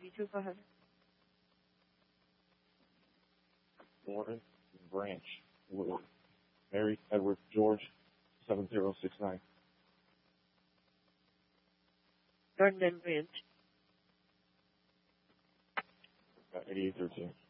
592, go ahead. Florida Branch. Mary Edward George 7069. Garden and Branch. 8813.